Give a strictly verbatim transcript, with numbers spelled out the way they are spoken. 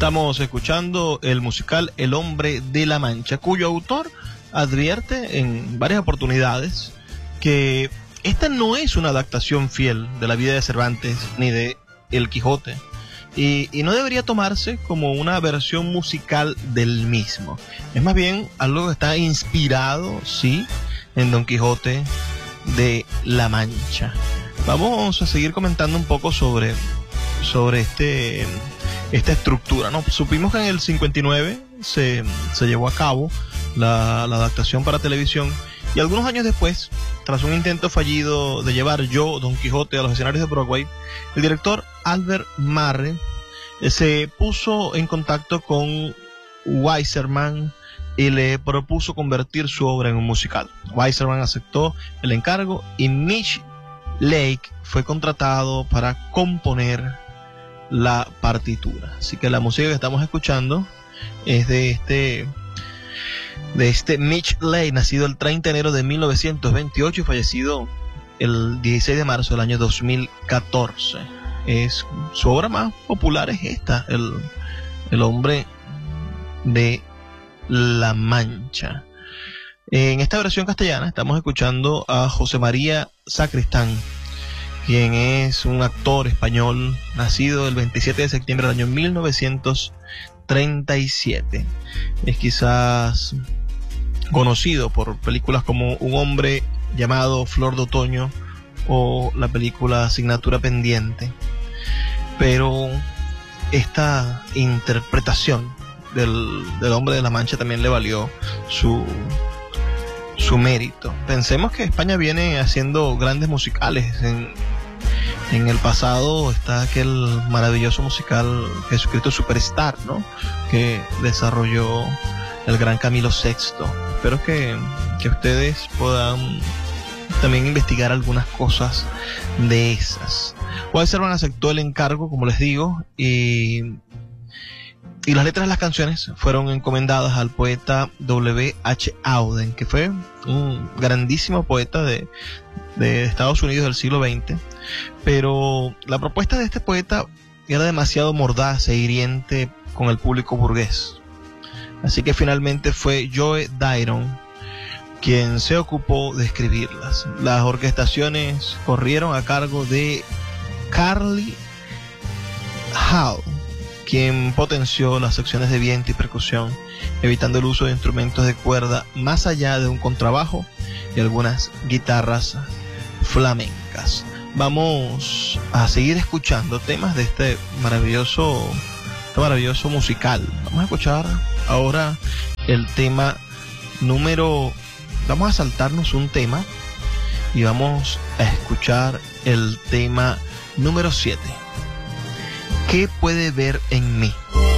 Estamos escuchando el musical El Hombre de la Mancha, cuyo autor advierte en varias oportunidades que esta no es una adaptación fiel de la vida de Cervantes ni de El Quijote, y, y no debería tomarse como una versión musical del mismo. Es más bien algo que está inspirado, sí, en Don Quijote de la Mancha. Vamos a seguir comentando un poco sobre, sobre este... esta estructura, ¿no? Supimos que en el cincuenta y nueve se, se llevó a cabo la, la adaptación para televisión, y algunos años después, tras un intento fallido de llevar Yo, Don Quijote a los escenarios de Broadway, el director Albert Marre eh, se puso en contacto con Weisserman y le propuso convertir su obra en un musical. Weisserman aceptó el encargo y Mitch Lake fue contratado para componer la partitura. Así que la música que estamos escuchando es de este de este Mitch Lake, nacido el treinta de enero de mil novecientos veintiocho y fallecido el dieciséis de marzo del año dos mil catorce. Es su obra más popular, es esta, el, el Hombre de la Mancha. En esta versión castellana estamos escuchando a José María Sacristán, quien es un actor español nacido el veintisiete de septiembre del año mil novecientos treinta y siete. Es quizás conocido por películas como Un hombre llamado Flor de Otoño o la película Asignatura Pendiente, pero esta interpretación del, del Hombre de la Mancha también le valió su su mérito. Pensemos que España viene haciendo grandes musicales. En, en el pasado está aquel maravilloso musical Jesucristo Superstar, ¿no?, que desarrolló el gran Camilo Sexto. Espero que, que ustedes puedan también investigar algunas cosas de esas. Weisserman aceptó el encargo, como les digo, y Y las letras de las canciones fueron encomendadas al poeta W H Auden, que fue un grandísimo poeta de, de Estados Unidos del siglo veinte. Pero la propuesta de este poeta era demasiado mordaz e hiriente con el público burgués. Así que finalmente fue Joe Dairon quien se ocupó de escribirlas. Las orquestaciones corrieron a cargo de Carly Hall, quien potenció las secciones de viento y percusión, evitando el uso de instrumentos de cuerda más allá de un contrabajo y algunas guitarras flamencas. Vamos a seguir escuchando temas de este maravilloso, este maravilloso musical. Vamos a escuchar ahora el tema número... Vamos a saltarnos un tema y vamos a escuchar el tema número siete. ¿Qué puede ver en mí?